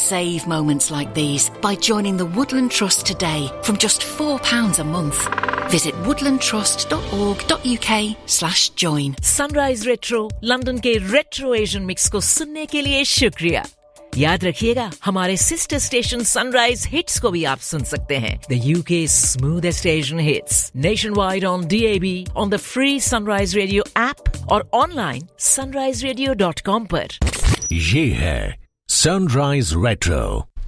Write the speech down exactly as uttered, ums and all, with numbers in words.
save moments like these by joining the Woodland Trust today from just four pounds a month. Visit woodlandtrust.org.uk slash join. Sunrise Retro, London के Retro Asian Mix को सुनने के लिए शुक्रिया. याद रखिएगा, हमारे sister station Sunrise Hits को भी आप सुन सकते हैं. The U K's smoothest Asian hits. Nationwide on D A B, on the free Sunrise Radio app और online sunrise radio dot com पर. ये है Sunrise Retro.